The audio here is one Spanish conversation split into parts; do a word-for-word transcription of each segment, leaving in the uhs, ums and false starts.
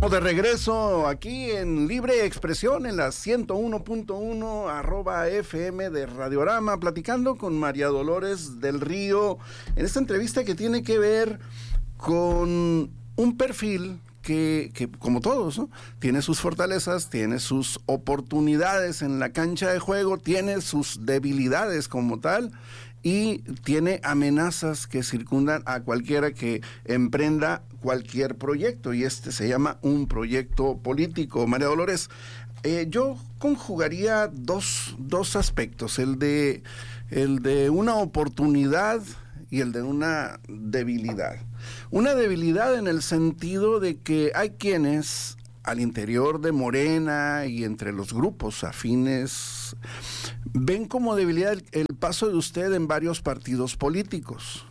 De regreso aquí en Libre Expresión en la ciento uno punto uno arroba F M de Radiorama, platicando con María Dolores del Río en esta entrevista que tiene que ver con un perfil que, que como todos, ¿no?, tiene sus fortalezas, tiene sus oportunidades en la cancha de juego, tiene sus debilidades como tal, y tiene amenazas que circundan a cualquiera que emprenda cualquier proyecto, y este se llama un proyecto político. María Dolores, eh, yo conjugaría dos, dos aspectos, el de, el de una oportunidad y el de una debilidad. Una debilidad en el sentido de que hay quienes al interior de Morena y entre los grupos afines ven como debilidad el, el paso de usted en varios partidos políticos.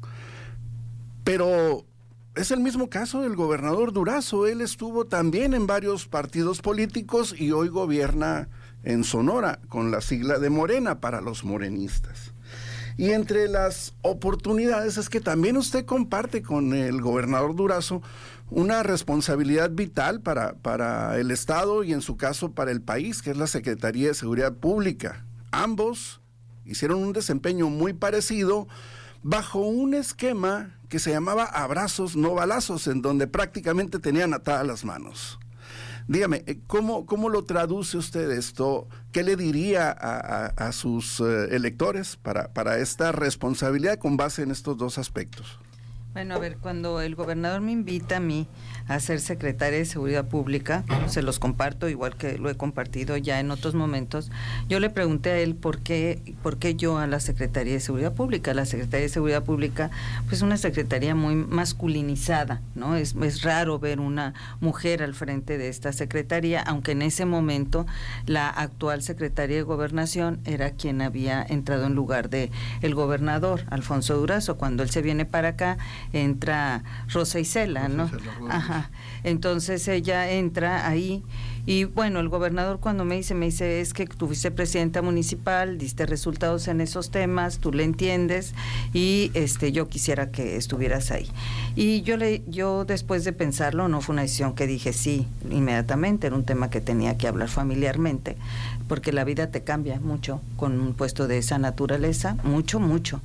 Pero es el mismo caso del gobernador Durazo. Él estuvo también en varios partidos políticos y hoy gobierna en Sonora con la sigla de Morena para los morenistas. Y entre las oportunidades es que también usted comparte con el gobernador Durazo una responsabilidad vital para, para el Estado y en su caso para el país, que es la Secretaría de Seguridad Pública. Ambos hicieron un desempeño muy parecido bajo un esquema que se llamaba abrazos no balazos, en donde prácticamente tenían atadas las manos. Dígame, ¿cómo, cómo lo traduce usted esto? ¿Qué le diría a, a, a sus uh, electores para, para esta responsabilidad con base en estos dos aspectos? Bueno, a ver, cuando el gobernador me invita a mí a ser secretaria de Seguridad Pública, se los comparto, igual que lo he compartido ya en otros momentos, yo le pregunté a él por qué, por qué yo a la Secretaría de Seguridad Pública. La Secretaría de Seguridad Pública, pues una secretaría muy masculinizada, ¿no? Es, es raro ver una mujer al frente de esta secretaría, aunque en ese momento la actual secretaria de Gobernación era quien había entrado en lugar de el gobernador, Alfonso Durazo. Cuando él se viene para acá, entra Rosa Isela, ¿no? Ajá. Entonces ella entra ahí y bueno, el gobernador cuando me dice, me dice, es que tú fuiste presidenta municipal, diste resultados en esos temas, tú le entiendes y este yo quisiera que estuvieras ahí. Y yo le, yo después de pensarlo, no fue una decisión que dije sí inmediatamente, era un tema que tenía que hablar familiarmente, porque la vida te cambia mucho con un puesto de esa naturaleza, mucho, mucho.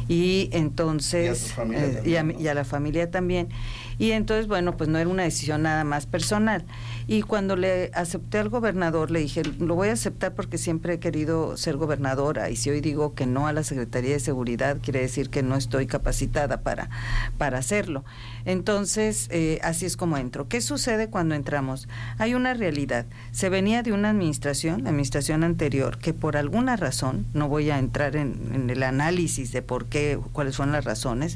Y entonces, y a, familia eh, también, y, a ¿no? y a la familia también. Y entonces, bueno, pues no era una decisión nada más personal. Y cuando le acepté al gobernador, le dije, lo voy a aceptar porque siempre he querido ser gobernadora, y si hoy digo que no a la Secretaría de Seguridad, quiere decir que no estoy capacitada para, para hacerlo. Entonces, eh, así es como entro. ¿Qué sucede cuando entramos? Hay una realidad. Se venía de una administración, la administración anterior, que por alguna razón, no voy a entrar en, en el análisis de por qué, cuáles son las razones,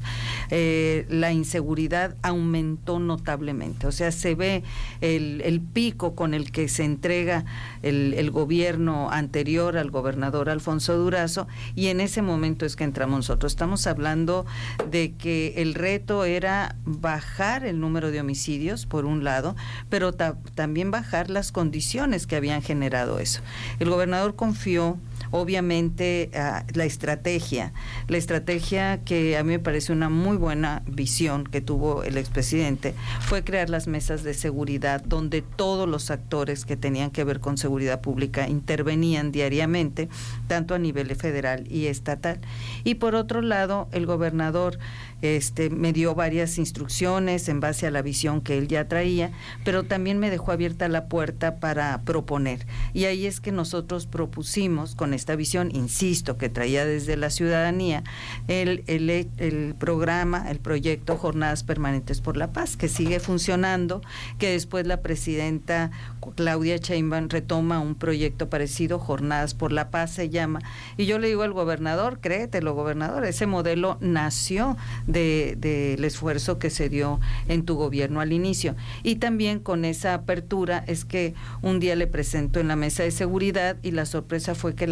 eh, la inseguridad aumentó notablemente. O sea, se ve el, el pico con el que se entrega el, el gobierno anterior al gobernador Alfonso Durazo, y en ese momento es que entramos nosotros. Estamos hablando de que el reto era bajar el número de homicidios, por un lado, pero ta- también bajar las condiciones que habían generado eso. El gobernador confió, obviamente, uh, la estrategia, la estrategia que a mí me parece una muy buena visión que tuvo el expresidente, fue crear las mesas de seguridad donde todos los actores que tenían que ver con seguridad pública intervenían diariamente, tanto a nivel federal y estatal. Y por otro lado, el gobernador este, me dio varias instrucciones en base a la visión que él ya traía, pero también me dejó abierta la puerta para proponer. Y ahí es que nosotros propusimos, con esta visión, insisto, que traía desde la ciudadanía, el, el, el programa, el proyecto Jornadas Permanentes por la Paz, que sigue funcionando, que después la presidenta Claudia Sheinbaum retoma un proyecto parecido, Jornadas por la Paz se llama, y yo le digo al gobernador, créetelo, gobernador, ese modelo nació de, de el esfuerzo que se dio en tu gobierno al inicio, y también con esa apertura es que un día le presento en la mesa de seguridad y la sorpresa fue que la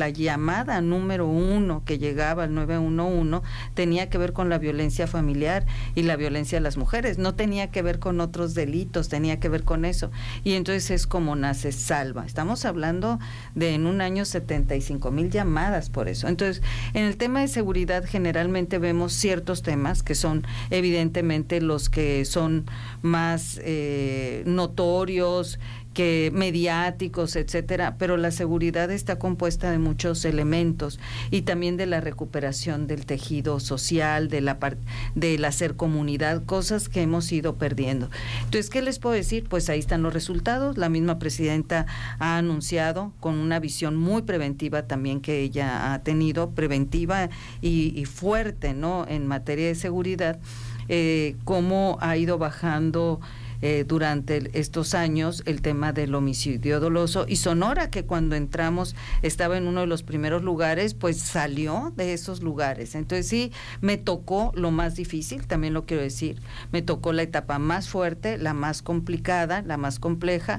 la llamada número uno que llegaba al nueve uno uno tenía que ver con la violencia familiar y la violencia a las mujeres, no tenía que ver con otros delitos, tenía que ver con eso. Y entonces es como nace Salva. Estamos hablando de en un año setenta y cinco mil llamadas por eso. Entonces, en el tema de seguridad generalmente vemos ciertos temas que son evidentemente los que son más eh, notorios, que mediáticos, etcétera, pero la seguridad está compuesta de muchos elementos y también de la recuperación del tejido social, de la part- del hacer comunidad, cosas que hemos ido perdiendo. Entonces, ¿qué les puedo decir? Pues ahí están los resultados. La misma presidenta ha anunciado con una visión muy preventiva también que ella ha tenido, preventiva y, y fuerte, ¿no?, en materia de seguridad, eh, cómo ha ido bajando Eh, durante el, estos años el tema del homicidio doloso, y Sonora, que cuando entramos estaba en uno de los primeros lugares, pues salió de esos lugares. Entonces sí, me tocó lo más difícil, también lo quiero decir, me tocó la etapa más fuerte, la más complicada, la más compleja,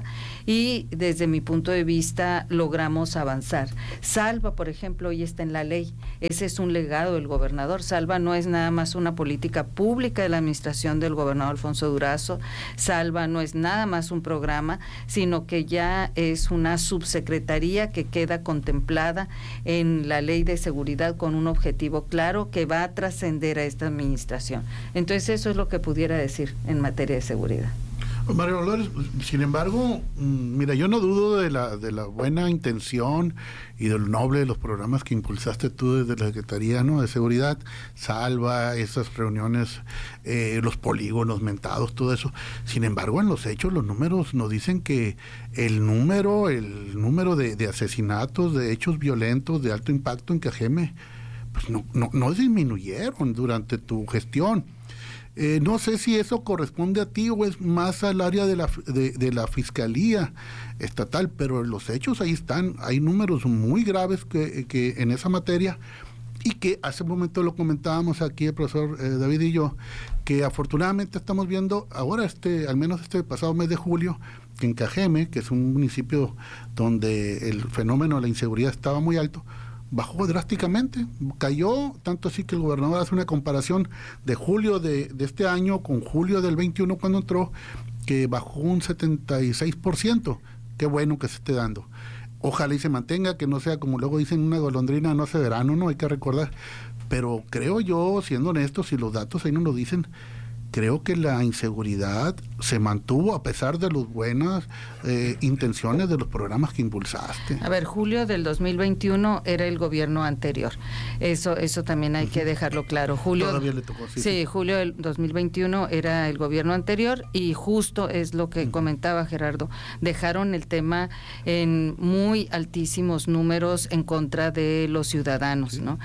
y desde mi punto de vista logramos avanzar. Salva, por ejemplo, hoy está en la ley, ese es un legado del gobernador. Salva no es nada más una política pública de la administración del gobernador Alfonso Durazo. Salva no es nada más un programa, sino que ya es una subsecretaría que queda contemplada en la Ley de Seguridad con un objetivo claro que va a trascender a esta administración. Entonces eso es lo que pudiera decir en materia de seguridad. María Dolores, sin embargo, mira, yo no dudo de la de la buena intención y del noble de los programas que impulsaste tú desde la Secretaría, ¿no?, de Seguridad, Salva, esas reuniones, eh, los polígonos mentados, todo eso. Sin embargo, en los hechos, los números nos dicen que el número, el número de, de asesinatos, de hechos violentos de alto impacto en Cajeme, pues no, no, no disminuyeron durante tu gestión. Eh, no sé si eso corresponde a ti o es más al área de la, de, de la Fiscalía Estatal, pero los hechos ahí están, hay números muy graves que, que en esa materia, y que hace un momento lo comentábamos aquí el profesor eh, David y yo, que afortunadamente estamos viendo ahora, este al menos este pasado mes de julio, que en Cajeme, que es un municipio donde el fenómeno de la inseguridad estaba muy alto, bajó drásticamente, cayó, tanto así que el gobernador hace una comparación de julio de, de este año con julio del veintiuno cuando entró, que bajó un setenta y seis por ciento. Qué bueno que se esté dando. Ojalá y se mantenga, que no sea como luego dicen, una golondrina no hace verano, ¿no? Hay que recordar. Pero creo yo, siendo honestos, si los datos ahí no lo dicen, creo que la inseguridad se mantuvo a pesar de las buenas eh, intenciones de los programas que impulsaste. A ver, julio del dos mil veintiuno era el gobierno anterior. Eso eso también hay uh-huh. que dejarlo claro. Julio, Todavía le tocó, sí. Sí, julio del dos mil veintiuno era el gobierno anterior, y justo es lo que uh-huh. comentaba Gerardo. Dejaron el tema en muy altísimos números en contra de los ciudadanos, sí. ¿no?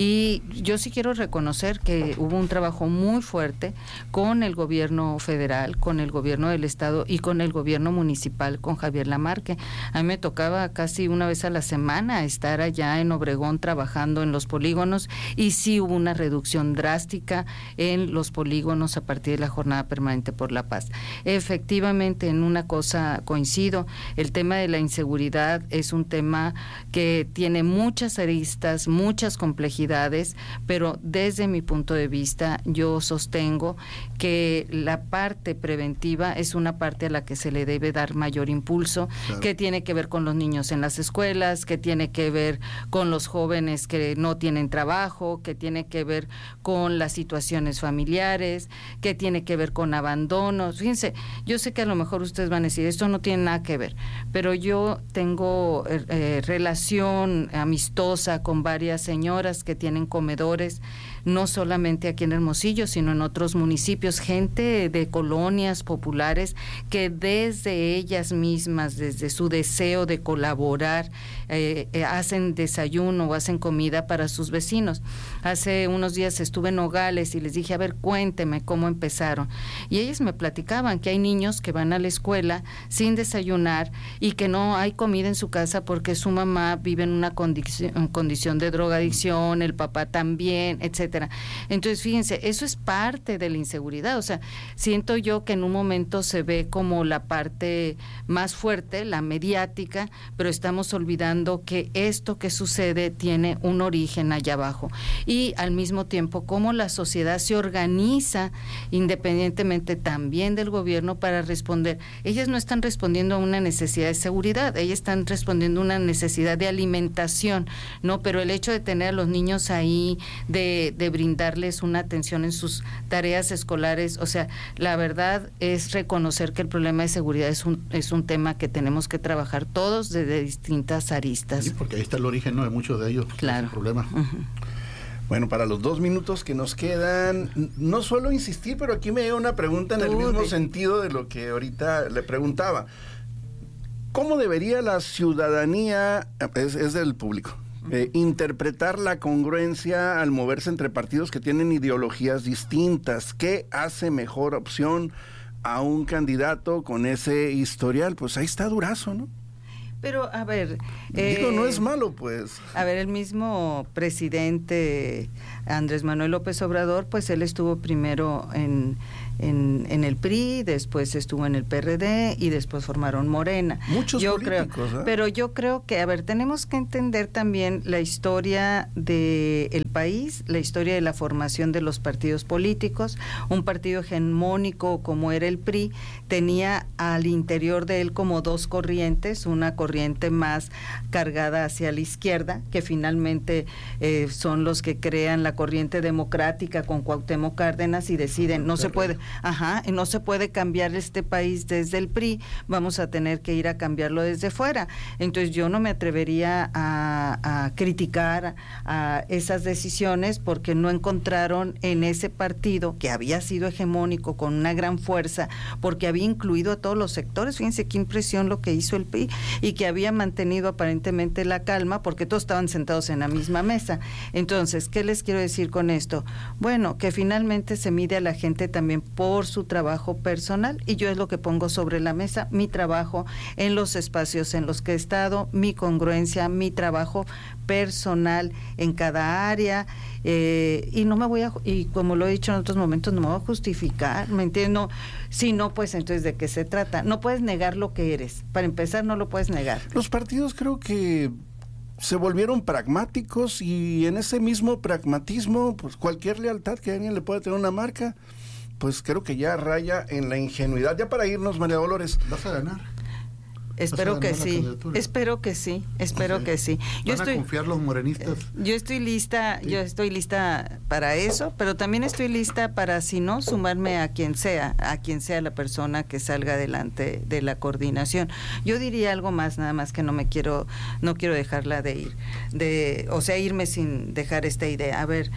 Y yo sí quiero reconocer que hubo un trabajo muy fuerte con el gobierno federal, con el gobierno del estado y con el gobierno municipal, con Javier Lamarque. A mí me tocaba casi una vez a la semana estar allá en Obregón trabajando en los polígonos, y sí hubo una reducción drástica en los polígonos a partir de la Jornada Permanente por la Paz. Efectivamente, en una cosa coincido, el tema de la inseguridad es un tema que tiene muchas aristas, muchas complejidades, pero desde mi punto de vista yo sostengo que la parte preventiva es una parte a la que se le debe dar mayor impulso, claro. que tiene que ver con los niños en las escuelas, que tiene que ver con los jóvenes que no tienen trabajo, que tiene que ver con las situaciones familiares, que tiene que ver con abandonos. Fíjense, yo sé que a lo mejor ustedes van a decir, esto no tiene nada que ver, pero yo tengo eh, relación amistosa con varias señoras que tienen comedores, no solamente aquí en Hermosillo, sino en otros municipios, gente de colonias populares que desde ellas mismas, desde su deseo de colaborar, eh, eh, hacen desayuno o hacen comida para sus vecinos. Hace unos días estuve en Nogales y les dije, a ver, cuénteme cómo empezaron. Y ellas me platicaban que hay niños que van a la escuela sin desayunar y que no hay comida en su casa porque su mamá vive en una condición, condición de drogadicción, el papá también, etcétera. etcétera. Entonces, fíjense, eso es parte de la inseguridad. O sea, siento yo que en un momento se ve como la parte más fuerte, la mediática, pero estamos olvidando que esto que sucede tiene un origen allá abajo. Y al mismo tiempo, cómo la sociedad se organiza independientemente también del gobierno para responder. Ellas no están respondiendo a una necesidad de seguridad, ellas están respondiendo a una necesidad de alimentación, ¿no? Pero el hecho de tener a los niños ahí, de, de brindarles una atención en sus tareas escolares, o sea, la verdad es reconocer que el problema de seguridad es un, es un tema que tenemos que trabajar todos desde distintas aristas. Sí, porque ahí está el origen, ¿no?, de muchos de ellos. Claro. El problema. Uh-huh. Bueno, para los dos minutos que nos quedan, no suelo insistir, pero aquí me llega una pregunta en el mismo sentido de lo que ahorita le preguntaba. ¿Cómo debería la ciudadanía, es, es del público, eh, interpretar la congruencia al moverse entre partidos que tienen ideologías distintas? ¿Qué hace mejor opción a un candidato con ese historial? Pues ahí está Durazo, ¿no? Pero, a ver... Digo, eh, no es malo, pues. A ver, el mismo presidente Andrés Manuel López Obrador, pues él estuvo primero en, en, en el P R I, después estuvo en el P R D y después formaron Morena. Muchos yo políticos, creo, ¿eh? Pero yo creo que, a ver, tenemos que entender también la historia del país, la historia de la formación de los partidos políticos. Un partido hegemónico como era el P R I tenía al interior de él como dos corrientes, una corriente más cargada hacia la izquierda, que finalmente eh, son los que crean la corriente democrática con Cuauhtémoc Cárdenas y deciden, no se puede, ajá, no se puede cambiar este país desde el P R I, vamos a tener que ir a cambiarlo desde fuera. Entonces yo no me atrevería a, a criticar a esas decisiones porque no encontraron en ese partido, que había sido hegemónico con una gran fuerza, porque había incluido a todos los sectores, fíjense qué impresión lo que hizo el P R I, y que había mantenido aparentemente la calma porque todos estaban sentados en la misma mesa. Entonces, ¿qué les quiero decir con esto? Bueno, que finalmente se mide a la gente también por su trabajo personal, y yo es lo que pongo sobre la mesa, mi trabajo en los espacios en los que he estado, mi congruencia, mi trabajo personal en cada área, eh, y no me voy a, y como lo he dicho en otros momentos, no me voy a justificar, ¿me entiendo? Si no, pues entonces ¿de qué se trata? No puedes negar lo que eres, para empezar no lo puedes negar. Los partidos creo que se volvieron pragmáticos y en ese mismo pragmatismo, pues cualquier lealtad que alguien le pueda tener a una marca, pues creo que ya raya en la ingenuidad. Ya para irnos, María Dolores. ¿Vas a ganar? Espero que sí, espero que sí, espero okay. que sí. Yo ¿Van estoy, a confiar los morenistas? Yo estoy lista, sí. yo estoy lista para eso, pero también estoy lista para, si no, sumarme a quien sea, a quien sea la persona que salga adelante de la coordinación. Yo diría algo más, nada más que no me quiero, no quiero dejarla de ir, de, o sea, irme sin dejar esta idea. A ver,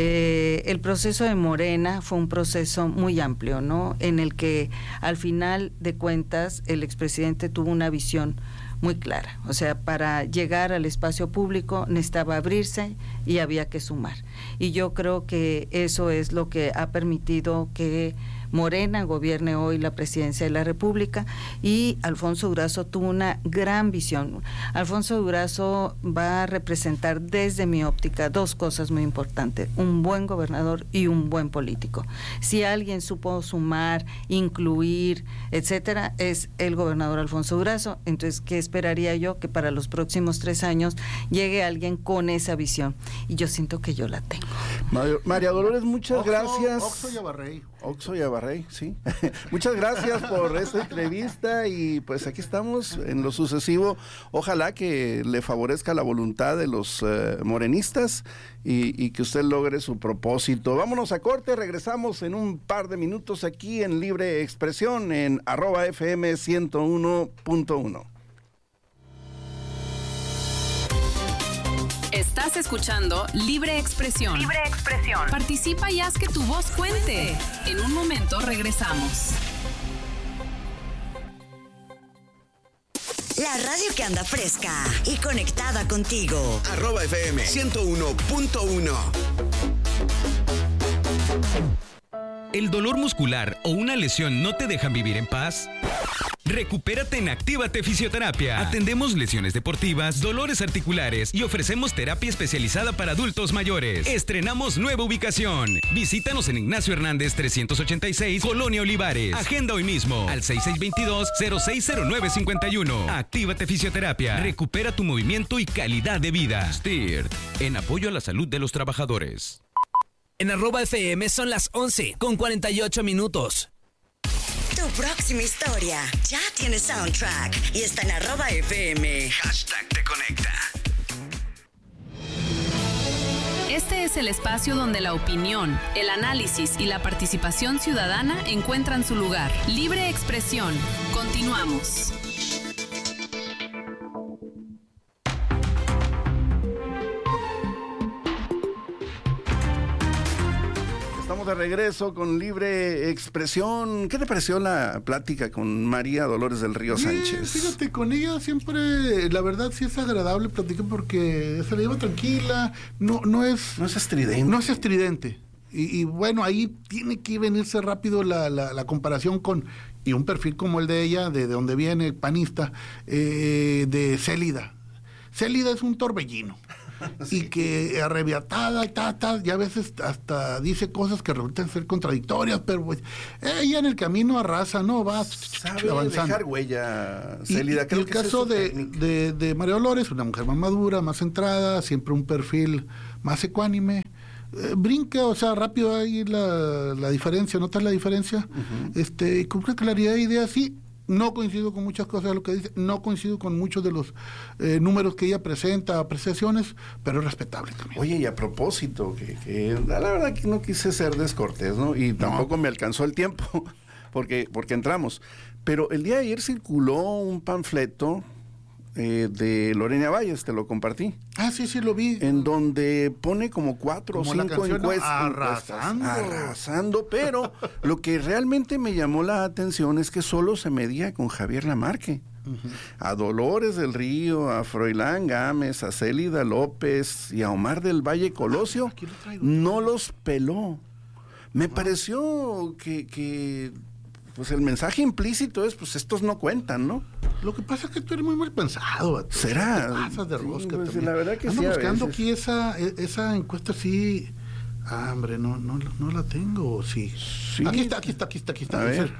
eh, el proceso de Morena fue un proceso muy amplio, ¿no? En el que al final de cuentas el expresidente tuvo una visión muy clara, o sea, para llegar al espacio público necesitaba abrirse y había que sumar, y yo creo que eso es lo que ha permitido que Morena gobierne hoy la presidencia de la República, y Alfonso Durazo tuvo una gran visión. Alfonso Durazo va a representar desde mi óptica dos cosas muy importantes: un buen gobernador y un buen político. Si alguien supo sumar, incluir, etcétera, es el gobernador Alfonso Durazo. Entonces, ¿qué esperaría yo? Que para los próximos tres años llegue alguien con esa visión, y yo siento que yo la tengo. María Dolores, muchas Oxo, gracias. Oxo y Abarrey. Oxo y Abarrey, sí. Muchas gracias por esta entrevista, y pues aquí estamos en lo sucesivo. Ojalá que le favorezca la voluntad de los eh, morenistas y, y que usted logre su propósito. Vámonos a corte, regresamos en un par de minutos aquí en Libre Expresión en arroba F M ciento uno punto uno. Estás escuchando Libre Expresión. Libre Expresión. Participa y haz que tu voz cuente. En un momento regresamos. La radio que anda fresca y conectada contigo. Arroba F M ciento uno punto uno. ¿El dolor muscular o una lesión no te dejan vivir en paz? Recupérate en Actívate Fisioterapia. Atendemos lesiones deportivas, dolores articulares y ofrecemos terapia especializada para adultos mayores. Estrenamos nueva ubicación. Visítanos en Ignacio Hernández trescientos ochenta y seis, Colonia Olivares. Agenda hoy mismo al seis seis dos dos, cero seis cero nueve cinco uno. Actívate Fisioterapia. Recupera tu movimiento y calidad de vida. S T I R T, en apoyo a la salud de los trabajadores. En arroba F M son las once con cuarenta y ocho minutos. Tu próxima historia ya tiene soundtrack y está en arroba F M. Hashtag te conecta. Este es el espacio donde la opinión, el análisis y la participación ciudadana encuentran su lugar. Libre expresión. Continuamos. Estamos de regreso con Libre Expresión. ¿Qué te pareció la plática con María Dolores del Río Bien, Sánchez? Fíjate, con ella siempre, la verdad sí es agradable platicar porque se la lleva tranquila, no, no es... No es estridente. No es estridente. Y, y bueno, ahí tiene que venirse rápido la, la, la comparación con, y un perfil como el de ella, de, de donde viene, panista, eh, de Célida. Célida es un torbellino. Sí. Y que arrebatada y ta, ta, ya a veces hasta dice cosas que resultan ser contradictorias, pero pues ella en el camino arrasa, ¿no? Va Sabe avanzando. dejar huella, Célida. Y, Creo y el que caso de, de, de María Dolores, una mujer más madura, más centrada, siempre un perfil más ecuánime. Eh, brinca, o sea, rápido ahí la, la diferencia, ¿notas la diferencia? Uh-huh. Este, con una claridad de ideas, sí. No coincido con muchas cosas de lo que dice, no coincido con muchos de los eh, números que ella presenta, apreciaciones, pero es respetable también. Oye, y a propósito, que, que la verdad que no quise ser descortés, ¿no? Y tampoco no. me alcanzó el tiempo, porque, porque entramos. Pero el día de ayer circuló un panfleto eh, de Lorena Valles, te lo compartí. Ah, sí, sí, lo vi. En donde pone como cuatro como o cinco canción, encuestas. Arrasando. Arrasando, pero lo que realmente me llamó la atención es que solo se medía con Javier Lamarque. Uh-huh. A Dolores del Río, a Froilán Gámez, a Célida López y a Omar del Valle Colosio, ah, traigo, no los peló. Me wow. pareció que... que pues el mensaje implícito es, pues estos no cuentan, ¿no? Lo que pasa es que tú eres muy mal pensado. Bato. ¿Será? Te pasas de rosca sí, pues, también. La verdad que Ando sí, buscando aquí esa, esa encuesta así. Ah, hombre, no, no, no la tengo, sí. sí. Aquí está, aquí está, aquí está, aquí está. A ver.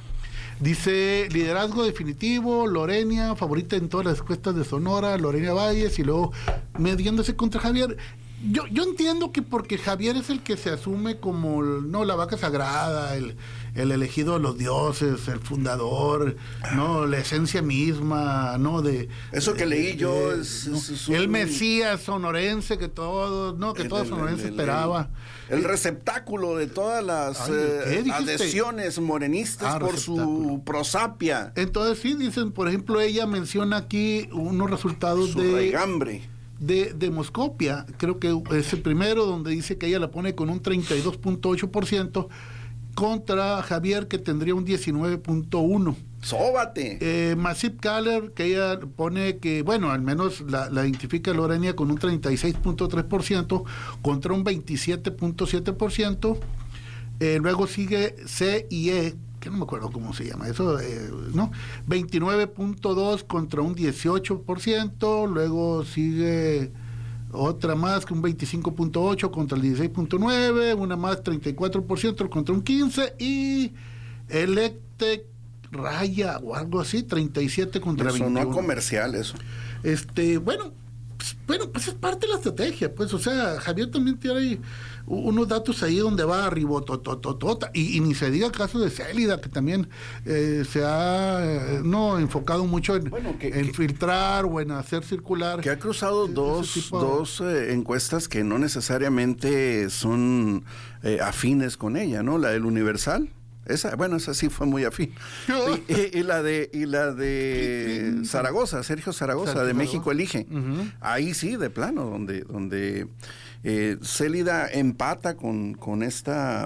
Dice, liderazgo definitivo, Lorena, favorita en todas las encuestas de Sonora, Lorena Valles, y luego mediándose contra Javier. Yo, yo entiendo que porque Javier es el que se asume como, no, la vaca sagrada, el, el elegido de los dioses, el fundador, no, la esencia misma, no, de... Eso que de, leí yo de, es, no, es, es el un... Mesías sonorense que todos, no, que todo sonorense el, esperaba. El, el receptáculo de todas las Ay, eh, adhesiones morenistas ah, por su prosapia. Entonces sí, dicen, por ejemplo, ella menciona aquí unos resultados su de... regambre. De Demoscopia, creo que es el primero donde dice que ella la pone con un treinta y dos punto ocho por ciento contra Javier, que tendría un diecinueve punto uno. ¡Sóbate! Eh, Massive Caller, que ella pone que, bueno, al menos la, la identifica Lorena con un treinta y seis punto tres por ciento contra un veintisiete punto siete por ciento. Eh, luego sigue C I E, que no me acuerdo cómo se llama eso, eh, ¿no? veintinueve punto dos contra un dieciocho por ciento, luego sigue otra más que un veinticinco punto ocho contra el dieciséis punto nueve, una más treinta y cuatro por ciento contra un quince, y Electec Raya o algo así, treinta y siete contra veintiuno. No comercial eso. Este, bueno, pues, bueno, pues es parte de la estrategia, pues, o sea, Javier también tiene ahí unos datos ahí donde va arriba, totototota, y, y ni se diga el caso de Célida, que también eh, se ha eh, no enfocado mucho en, bueno, que, en que, filtrar o en hacer circular. Que ha cruzado eh, dos, tipo... dos eh, encuestas que no necesariamente son eh, afines con ella, ¿no? La del Universal. Esa, bueno, esa sí fue muy afín. y, y, y la de y la de Zaragoza, Sergio Zaragoza, Sergio de México Zaragoza. Elige. Uh-huh. Ahí sí, de plano, donde donde eh, Célida empata con, con esta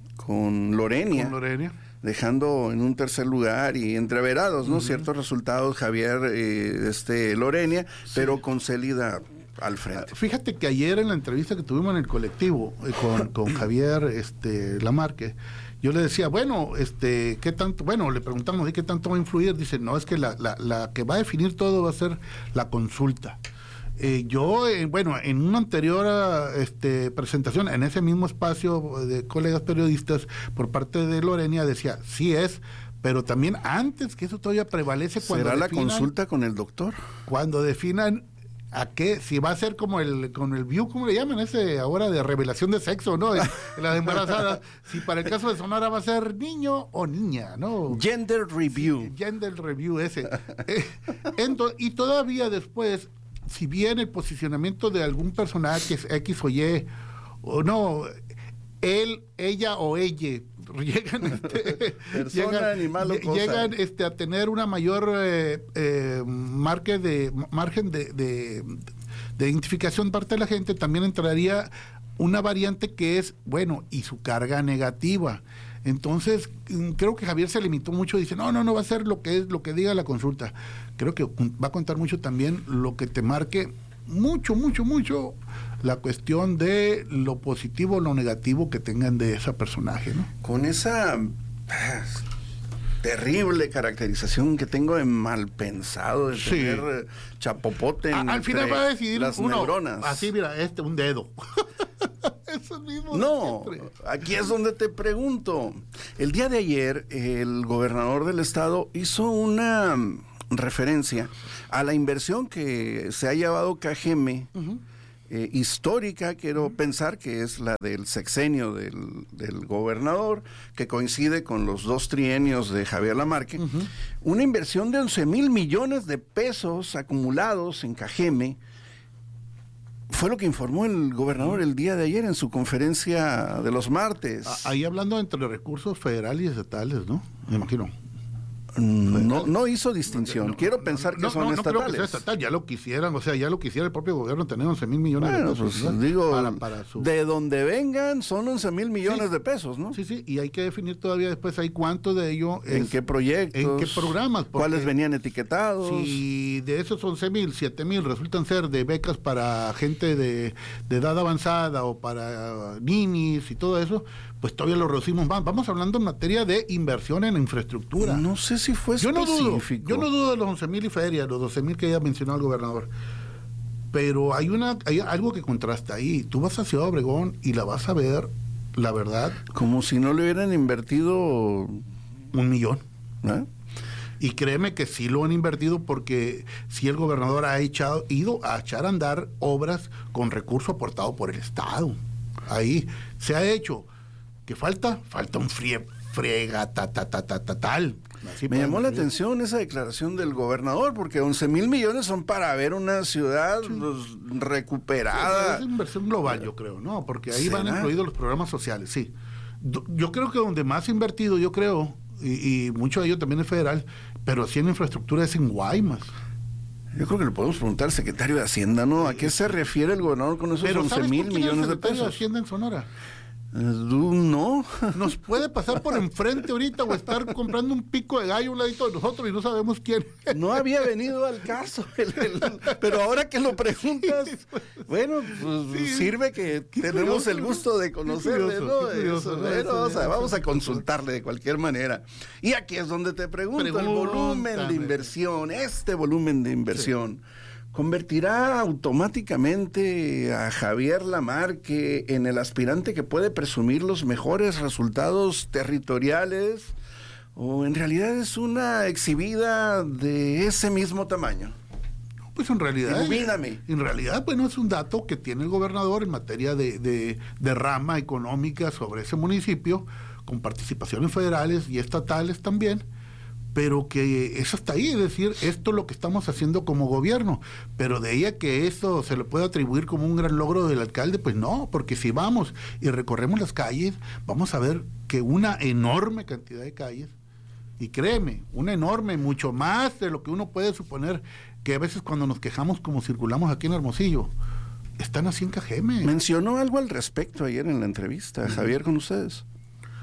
con Lorenia, con Lorenia, dejando en un tercer lugar y entreverados, ¿no? Uh-huh. Ciertos resultados, Javier, eh, este Lorenia, sí. Pero con Célida al frente. Fíjate que ayer en la entrevista que tuvimos en el colectivo eh, con, con Javier este Lamarque, yo le decía, bueno, este, ¿qué tanto? Bueno, le preguntamos, ¿y qué tanto va a influir? Dice, no, es que la, la, la que va a definir todo va a ser la consulta. Eh, yo, eh, bueno, en una anterior este, presentación, en ese mismo espacio de colegas periodistas, por parte de Lorena, decía, sí es, pero también antes que eso todavía prevalece cuando ¿Será definan, la consulta con el doctor? Cuando definan a qué, si va a ser como el con el view, ¿cómo le llaman ese ahora de revelación de sexo, ¿no? En, en las embarazadas, si para el caso de Sonora va a ser niño o niña, ¿no? Gender review. Sí, gender review ese. eh, ento, y todavía después, si bien el posicionamiento de algún personaje es X o Y, o no, él, ella o ella, llegan, este, persona, llegan, animal o cosa. Llegan este, a tener una mayor eh, eh, marque de, margen de, de, de identificación parte de la gente, también entraría una variante que es, bueno, y su carga negativa. Entonces, creo que Javier se limitó mucho, dice, no, no, no va a ser lo que es, lo que diga la consulta. Creo que va a contar mucho también lo que te marque mucho, mucho, mucho la cuestión de lo positivo o lo negativo que tengan de ese personaje, ¿no? Con esa terrible caracterización que tengo de mal pensado, de sí. tener eh, chapopote en a, al final va a decidir las uno, neuronas. así, mira, este, un dedo. Eso mismo. No, aquí es donde te pregunto. El día de ayer, el gobernador del estado hizo una referencia a la inversión que se ha llevado K G M, uh-huh. eh, histórica, quiero uh-huh. pensar que es la del sexenio del, del gobernador, que coincide con los dos trienios de Javier Lamarque, uh-huh. una inversión de once mil millones de pesos acumulados en K G M. Fue lo que informó el gobernador el día de ayer en su conferencia de los martes. Ahí hablando entre recursos federales y estatales, ¿no? Me imagino. No, no hizo distinción. No, Quiero pensar que no, son no, no estatales. Creo que sea estatal, ya lo quisieran, o sea, ya lo quisiera el propio gobierno tener once mil millones bueno, de pesos. Pues, ¿no? digo, para, para su... de donde vengan son once mil millones sí, de pesos, ¿no? Sí, sí, y hay que definir todavía después ahí cuánto de ello es, ¿En qué proyectos? ¿En qué programas? ¿Cuáles venían etiquetados? Si de esos once mil, siete mil resultan ser de becas para gente de, de edad avanzada o para ninis y todo eso, pues todavía lo reducimos más. Vamos hablando en materia de inversión en infraestructura. No sé si fue yo específico. No dudo, yo no dudo de los once mil y feria, los doce mil que ya mencionó el gobernador. Pero hay una hay algo que contrasta ahí. Tú vas a Ciudad Obregón y la vas a ver, la verdad. Como si no le hubieran invertido un millón. ¿Eh? Y créeme que sí lo han invertido porque sí el gobernador ha echado, ido a echar a andar obras con recurso aportado por el Estado. Ahí se ha hecho. ¿Qué falta? Falta un frie, frega, ta, ta, ta, ta, ta, tal. Así me llamó la decir. atención esa declaración del gobernador, porque once mil millones son para ver una ciudad sí. pues, recuperada. Sí, es inversión global, yo creo, ¿no? Porque ahí ¿Será? van incluidos los programas sociales, sí. Yo creo que donde más invertido, yo creo, y, y mucho de ello también es federal, pero sí en infraestructura es en Guaymas. Yo creo que le podemos preguntar al secretario de Hacienda, ¿no? ¿A qué se refiere el gobernador con esos once mil millones de pesos? ¿De Hacienda en Sonora? No. Nos puede pasar por enfrente ahorita o estar comprando un pico de gallo a un ladito de nosotros y no sabemos quién. No había venido al caso, el, el, pero ahora que lo preguntas, sí, pues, bueno, pues sí, sirve que tenemos curioso, el gusto de conocerle, curioso, ¿no? Curioso, Eso, ¿no? Bueno, vamos, a, vamos a consultarle de cualquier manera. Y aquí es donde te pregunto, Pregúntame. el volumen de inversión, este volumen de inversión. Sí. ¿Convertirá automáticamente a Javier Lamarque en el aspirante que puede presumir los mejores resultados territoriales? ¿O en realidad es una exhibida de ese mismo tamaño? Pues en realidad... Ilumíname. En realidad, bueno, es un dato que tiene el gobernador en materia de, de, de rama económica sobre ese municipio, con participaciones federales y estatales también, pero que eso está ahí, es decir, esto es lo que estamos haciendo como gobierno, pero de ella que eso se le puede atribuir como un gran logro del alcalde, pues no, porque si vamos y recorremos las calles, vamos a ver que una enorme cantidad de calles, y créeme, una enorme, mucho más de lo que uno puede suponer, que a veces cuando nos quejamos como circulamos aquí en Hermosillo, están así en K G M. Mencionó algo al respecto ayer en la entrevista, Javier, con ustedes.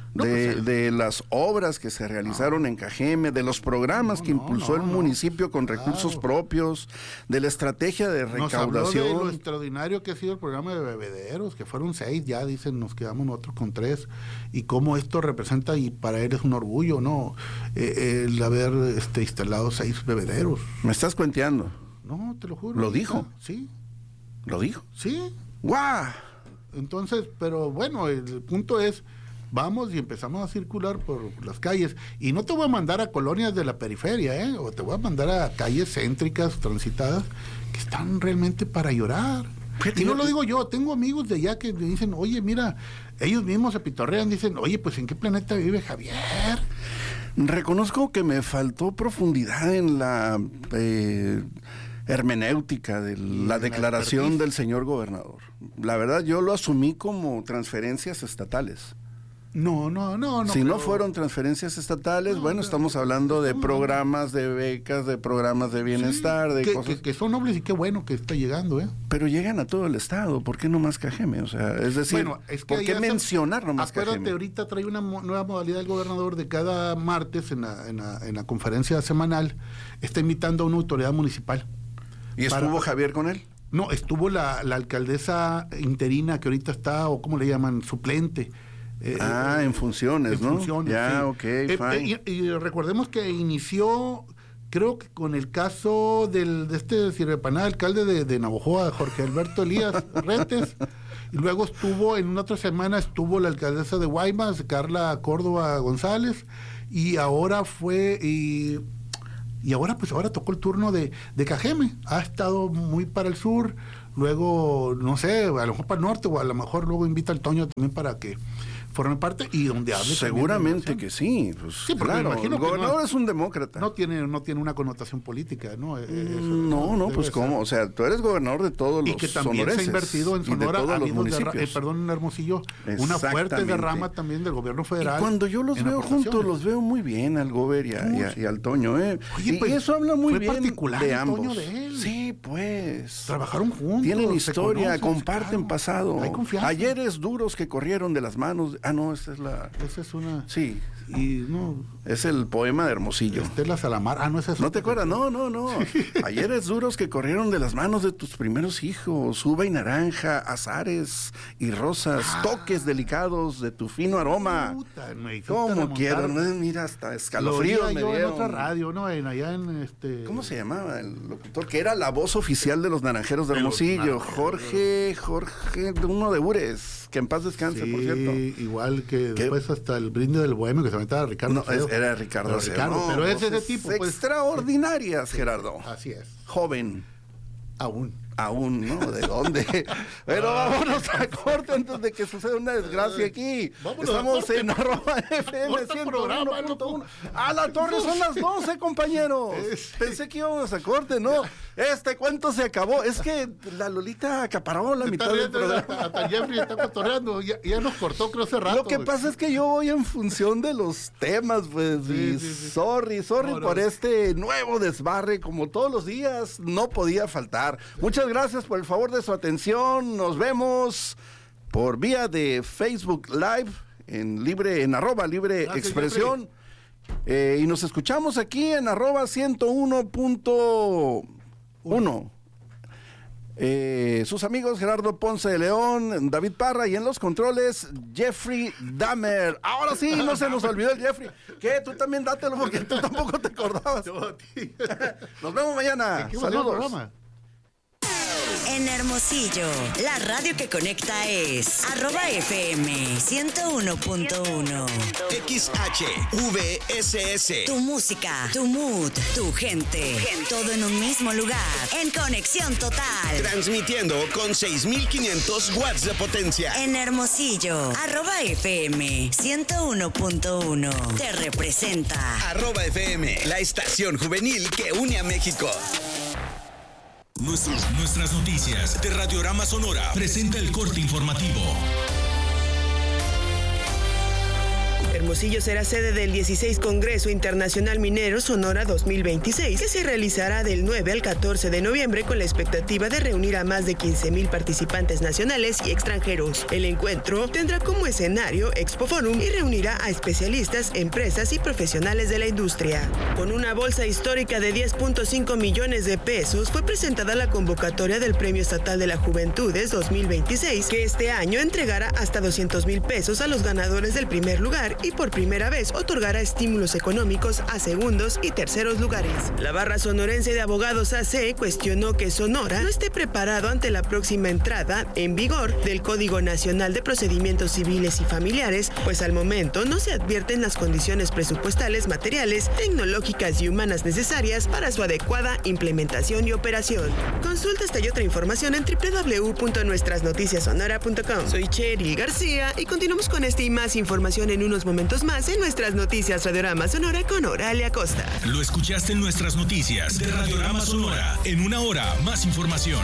No, de, pues, de las obras que se realizaron no. en Cajeme, de los programas no, que no, impulsó no, el no. municipio con Claro. recursos propios, de la estrategia de recaudación. Nos habló de lo extraordinario que ha sido el programa de bebederos, que fueron seis, ya dicen, nos quedamos nosotros con tres, y cómo esto representa, y para él es un orgullo, ¿no? Eh, el haber este, instalado seis bebederos. ¿Me estás cuenteando? No, te lo juro. ¿Lo dijo? Sí. ¿Lo dijo? Sí. ¡Guau! Entonces, pero bueno, el punto es, vamos y empezamos a circular por las calles, y no te voy a mandar a colonias de la periferia, ¿eh? O te voy a mandar a calles céntricas, transitadas, que están realmente para llorar. Y no lo digo yo, tengo amigos de allá que me dicen, oye, mira, ellos mismos se pitorrean, dicen, oye, pues ¿en qué planeta vive Javier? Reconozco que me faltó profundidad en la eh, hermenéutica de la declaración del señor gobernador. La verdad, yo lo asumí como transferencias estatales. No, no, no. no si pero... no fueron transferencias estatales, no, bueno, pero, estamos hablando de estamos programas, de becas, de programas de bienestar, sí, de que, cosas... Que, que son nobles y qué bueno que está llegando, ¿eh? Pero llegan a todo el estado, ¿por qué no más Cajeme? O sea, es decir, bueno, es que ¿por qué mencionar no más Cajeme? Acuérdate, ahorita trae una mo- nueva modalidad del gobernador de cada martes en la, en la, en la conferencia semanal, está invitando a una autoridad municipal. ¿Y estuvo para... Javier con él? No, estuvo la, la alcaldesa interina que ahorita está, o ¿cómo le llaman? Suplente. Eh, ah, en funciones, en ¿no? Funciones, ya, sí. ok, eh, fine. Eh, y, y recordemos que inició, creo que con el caso del, de este sirvepaná, alcalde de, de Navojoa, Jorge Alberto Elías Retes, y luego estuvo, en una otra semana, estuvo la alcaldesa de Guaymas, Carla Córdoba González, y ahora fue... Y, Y ahora, pues ahora tocó el turno de, de Cajeme. Ha estado muy para el sur, luego, no sé, a lo mejor para el norte, o a lo mejor luego invita al Toño también para que forme parte y donde hable. Seguramente que sí. Pues, sí, porque claro, me imagino el que gobernador no, es un demócrata. No tiene, no tiene una connotación política, ¿no? Eso, no, no, pues cómo, ser. O sea, tú eres gobernador de todos los sonorenses. Y que también sonorenses, se ha invertido en Sonora, de todos los municipios. De, eh, perdón, en Hermosillo, una fuerte derrama también del gobierno federal. Y cuando yo los veo juntos, los veo muy bien al Gober y, a, y, a, y al Toño, ¿eh? Oye, pues, y eso habla muy fue bien particular de el ambos. Toño de él. Sí, pues. Trabajaron juntos. Tienen historia, conocen, comparten claro, pasado. Hay confianza. Ayeres duros que corrieron de las manos. Ah, no, esa es la... Esa es una... Sí. Y no... Es el poema de Hermosillo. Estela Salamar. Ah, no es eso. ¿No te acuerdas? No, no, no. Ayeres duros que corrieron de las manos de tus primeros hijos. Uva y naranja, azares y rosas. Ah. Toques delicados de tu fino aroma. Puta, ¿Cómo quiero? Mira, hasta escalofríos me yo dieron. En otra radio, ¿no? En, allá en este... ¿Cómo se llamaba el locutor? Que era la voz oficial de los Naranjeros de Hermosillo. Jorge, Jorge, uno de Ures. Que en paz descanse, sí, por cierto. Igual que ¿Qué? Después hasta el brinde del bohemio que se aventaba Ricardo. No, es, era Ricardo. Pero, Ricardo, no, pero es ese tipo. Pues, extraordinarias, Gerardo. Así es. Joven. Aún. Aún, ¿no? ¿De dónde? Pero vámonos a corte antes de que suceda una desgracia aquí. Vámonos Estamos en arroba F M ciento uno punto uno. A la torre son las doce, compañeros. Pensé que íbamos a corte, ¿no? Este cuento se acabó. Es que la Lolita acaparó la mitad del programa. Hasta Jeffrey está cotorreando. Ya, ya nos cortó, creo, hace rato. Lo que wey. pasa es que yo voy en función de los temas, pues. Sí, y sí, sí. Sorry, sorry no, por no. este nuevo desbarre. Como todos los días, no podía faltar. Muchas gracias por el favor de su atención. Nos vemos por vía de Facebook Live en libre, en arroba libre gracias, expresión. Eh, y nos escuchamos aquí en arroba ciento uno punto uno. Eh, sus amigos Gerardo Ponce de León, David Parra y en los controles Jeffrey Dahmer. Ahora sí, no se nos olvidó el Jeffrey. ¿Qué? Tú también dátelo porque tú tampoco te acordabas. Nos vemos mañana. Saludos. En Hermosillo, la radio que conecta es arroba F M ciento uno punto uno. X H V S S. Tu música, tu mood, tu gente, todo en un mismo lugar. En conexión total. Transmitiendo con seis mil quinientos watts de potencia. En Hermosillo, arroba F M ciento uno punto uno. Te representa. Arroba F M, la estación juvenil que une a México. Nuestros, nuestras noticias de Radiorama Sonora presenta el corte informativo. Hermosillo será sede del dieciséis Congreso Internacional Minero Sonora dos mil veintiséis, que se realizará del nueve al catorce de noviembre con la expectativa de reunir a más de quince mil participantes nacionales y extranjeros. El encuentro tendrá como escenario Expo Forum y reunirá a especialistas, empresas y profesionales de la industria. Con una bolsa histórica de diez punto cinco millones de pesos, fue presentada la convocatoria del Premio Estatal de la Juventudes dos mil veintiséis, que este año entregará hasta doscientos mil pesos a los ganadores del primer lugar y por primera vez otorgará estímulos económicos a segundos y terceros lugares. La Barra Sonorense de Abogados A C cuestionó que Sonora no esté preparado ante la próxima entrada en vigor del Código Nacional de Procedimientos Civiles y Familiares, pues al momento no se advierten las condiciones presupuestales, materiales, tecnológicas y humanas necesarias para su adecuada implementación y operación. Consulta esta y otra información en doble u doble u doble u punto nuestras noticias sonora punto com. Soy Cheryl García y continuamos con esta y más información en unos momentos más en Nuestras Noticias Radiorama Sonora con Oralia Costa. Lo escuchaste en Nuestras Noticias de Radiorama Sonora. En una hora, más información.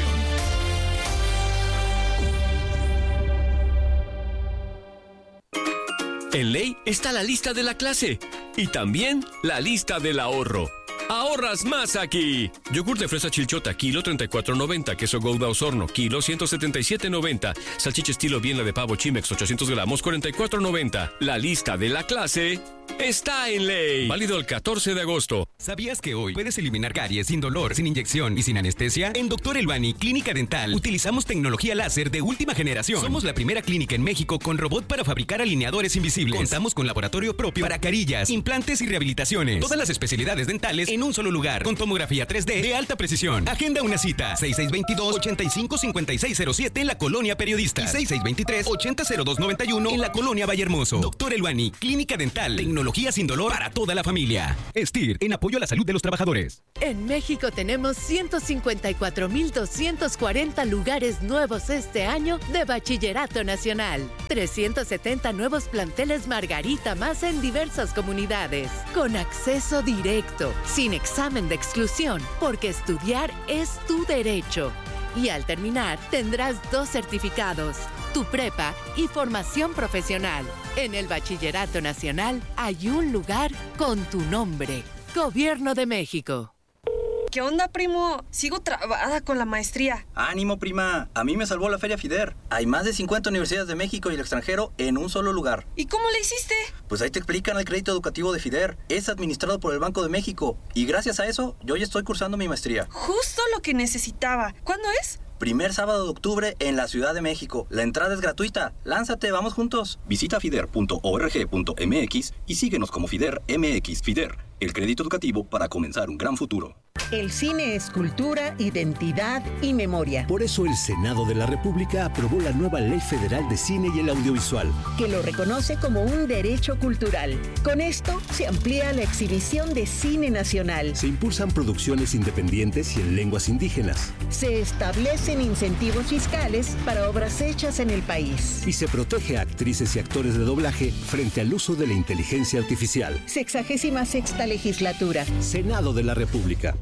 En Ley está la lista de la clase y también la lista del ahorro. ¡Ahorras más aquí! Yogur de fresa Chilchota, kilo treinta y cuatro noventa. Queso Gouda Osorno, kilo ciento setenta y siete noventa. Salchicha estilo Bienla de pavo Chimex, ochocientos gramos, cuarenta y cuatro noventa. La lista de la clase está en Ley. Válido el catorce de agosto. ¿Sabías que hoy puedes eliminar caries sin dolor, sin inyección y sin anestesia? En Doctor Elbani Clínica Dental utilizamos tecnología láser de última generación. Somos la primera clínica en México con robot para fabricar alineadores invisibles. Contamos con laboratorio propio para carillas, implantes y rehabilitaciones. Todas las especialidades dentales en un solo lugar, con tomografía tres D de alta precisión. Agenda una cita, seis seis dos dos, ocho cinco cinco seis cero siete en la Colonia Periodista y seis seis dos tres, ocho cero dos nueve uno en la Colonia Vallehermoso. Doctor Elbani Clínica Dental, tecnología sin dolor para toda la familia. STIR, en apoyo a la salud de los trabajadores. En México tenemos ciento cincuenta y cuatro mil doscientos cuarenta lugares nuevos este año de Bachillerato Nacional. trescientos setenta nuevos planteles Margarita más en diversas comunidades, con acceso directo, sin examen de exclusión, porque estudiar es tu derecho. Y al terminar, tendrás dos certificados, tu prepa y formación profesional. En el Bachillerato Nacional hay un lugar con tu nombre. Gobierno de México. ¿Qué onda, primo? Sigo trabada con la maestría. Ánimo, prima. A mí me salvó la Feria FIDER. Hay más de cincuenta universidades de México y el extranjero en un solo lugar. ¿Y cómo le hiciste? Pues ahí te explican el crédito educativo de FIDER. Es administrado por el Banco de México. Y gracias a eso, yo ya estoy cursando mi maestría. Justo lo que necesitaba. ¿Cuándo es? Primer sábado de octubre en la Ciudad de México. La entrada es gratuita. Lánzate, vamos juntos. Visita fider punto org punto m x y síguenos como FIDER M X. FIDER, el crédito educativo para comenzar un gran futuro. El cine es cultura, identidad y memoria. Por eso el Senado de la República aprobó la nueva Ley Federal de Cine y el Audiovisual, que lo reconoce como un derecho cultural. Con esto se amplía la exhibición de cine nacional. Se impulsan producciones independientes y en lenguas indígenas. Se establecen incentivos fiscales para obras hechas en el país. Y se protege a actrices y actores de doblaje frente al uso de la inteligencia artificial. Sexagésima sexta legislatura. Senado de la República.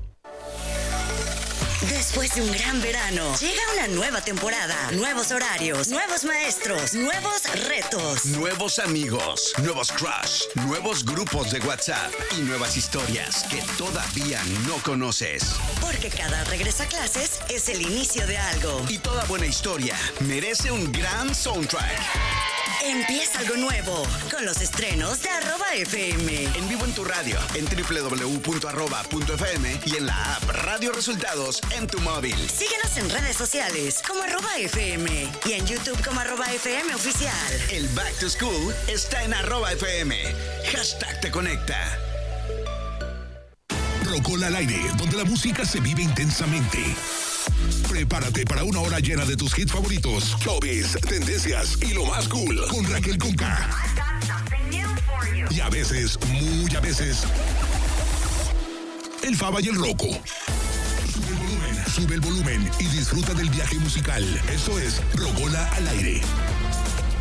Después de un gran verano, llega una nueva temporada, nuevos horarios, nuevos maestros, nuevos retos, nuevos amigos, nuevos crush, nuevos grupos de WhatsApp y nuevas historias que todavía no conoces. Porque cada regreso a clases es el inicio de algo. Y toda buena historia merece un gran soundtrack. Empieza algo nuevo con los estrenos de Arroba F M. En vivo en tu radio, en doble u doble u doble u punto arroba punto f m y en la app Radio Resultados en tu móvil. Síguenos en redes sociales como Arroba F M y en YouTube como Arroba F M Oficial. El Back to School está en Arroba F M. Hashtag te conecta. Rocola al aire, donde la música se vive intensamente. Prepárate para una hora llena de tus hits favoritos, showbiz, tendencias y lo más cool con Raquel Conca. Y a veces, muy a veces, el Faba y el Rocco. Sube el volumen, sube el volumen y disfruta del viaje musical. Esto es Rocola al aire.